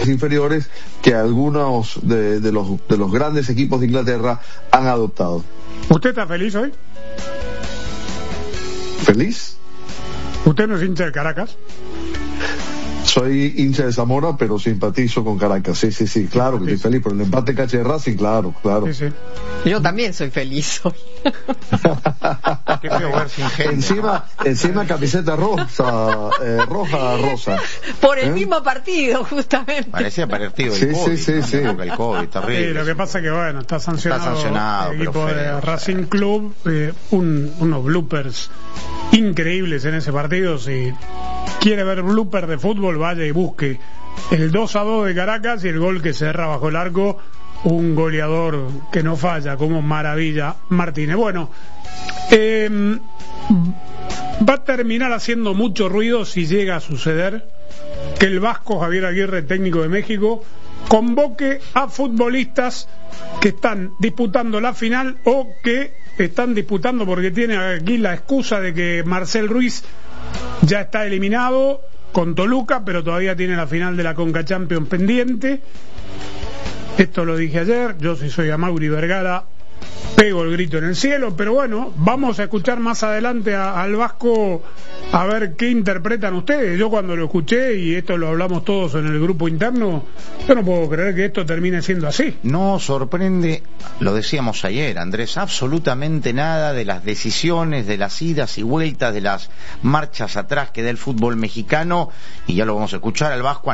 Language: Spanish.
inferiores que algunos de los grandes equipos de Inglaterra han adoptado. ¿Usted está feliz hoy? ¿Feliz? ¿Usted no es hincha de Caracas? Soy hincha de Zamora, pero simpatizo con Caracas. Sí, claro que estoy feliz por el empate caché de Racing, claro. Sí. Yo también soy feliz hoy. Qué feo ver sin gente. Encima camiseta rosa. Por el mismo partido, justamente. Parecía partido del COVID. Sí. El COVID, terrible. Sí, lo que pasa que, bueno, está sancionado el equipo de Racing Club. Unos bloopers increíbles en ese partido. Si quiere ver bloopers de fútbol, vaya y busque el 2-2 de Caracas y el gol que cerra bajo el arco un goleador que no falla como Maravilla Martínez. Bueno, va a terminar haciendo mucho ruido si llega a suceder que el vasco Javier Aguirre, técnico de México, convoque a futbolistas que están disputando la final o que están disputando, porque tiene aquí la excusa de que Marcel Ruiz ya está eliminado con Toluca, pero todavía tiene la final de la Conca Champions pendiente. Esto lo dije ayer, yo si soy Amaury Vergara pego el grito en el cielo, pero bueno, vamos a escuchar más adelante al vasco a ver qué interpretan ustedes. Yo cuando lo escuché, y esto lo hablamos todos en el grupo interno, yo no puedo creer que esto termine siendo así. No sorprende, lo decíamos ayer, Andrés, absolutamente nada de las decisiones, de las idas y vueltas, de las marchas atrás que da el fútbol mexicano, y ya lo vamos a escuchar al vasco